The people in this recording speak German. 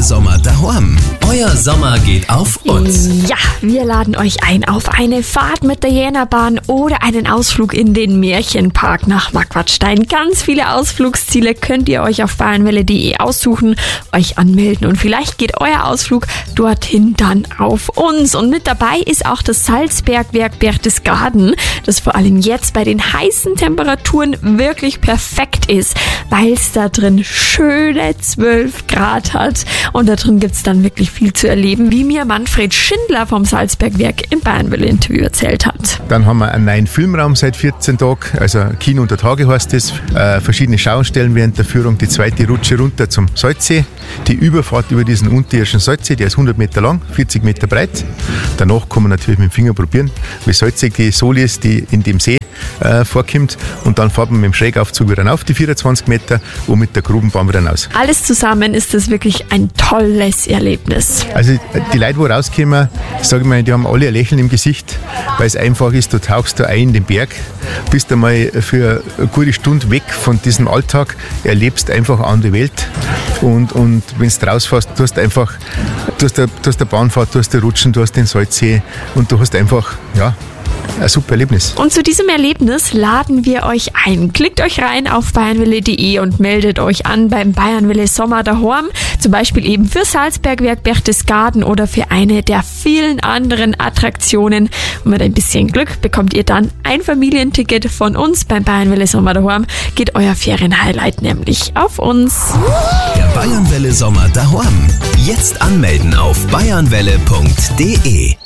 Sommer daheim. Euer Sommer geht auf uns. Ja, wir laden euch ein auf eine Fahrt mit der Jännerbahn oder einen Ausflug in den Märchenpark nach Marquardstein. Ganz viele Ausflugsziele könnt ihr euch auf bayernwelle.de aussuchen, euch anmelden und vielleicht geht euer Ausflug dorthin dann auf uns. Und mit dabei ist auch das Salzbergwerk Berchtesgaden, das vor allem jetzt bei den heißen Temperaturen wirklich perfekt ist, weil es da drin schöne 12 Grad hat. Und da drin gibt es dann wirklich viel zu erleben, wie mir Manfred Schindler vom Salzbergwerk im Bayernwelle-Interview erzählt hat. Dann haben wir einen neuen Filmraum seit 14 Tagen, also Kino unter Tage heißt es. Verschiedene Schaustellen während der Führung, die zweite Rutsche runter zum Salzsee, die Überfahrt über diesen unterirdischen Salzsee, der ist 100 Meter lang, 40 Meter breit. Danach kann man natürlich mit dem Finger probieren, wie salzig die Soli ist, die in dem See vorkommt. Und dann fährt man mit dem Schrägaufzug wieder auf die 24 Meter und mit der Grubenbahn wieder raus. Alles zusammen ist das wirklich ein tolles Erlebnis. Also die Leute, die rauskommen, sage ich mal, die haben alle ein Lächeln im Gesicht, weil es einfach ist, du tauchst da ein in den Berg, bist einmal für eine gute Stunde weg von diesem Alltag, erlebst einfach eine andere Welt und wenn du rausfährst, du hast eine Bahnfahrt, du hast die Rutschen, du hast den Salzsee und du hast einfach, ja, ein super Erlebnis. Und zu diesem Erlebnis laden wir euch ein. Klickt euch rein auf bayernwelle.de und meldet euch an beim Bayernwelle Sommer daheim. Zum Beispiel eben für Salzbergwerk Berchtesgaden oder für eine der vielen anderen Attraktionen. Und mit ein bisschen Glück bekommt ihr dann ein Familienticket von uns beim Bayernwelle Sommer daheim. Geht euer Ferienhighlight nämlich auf uns. Der Bayernwelle Sommer daheim. Jetzt anmelden auf bayernwelle.de.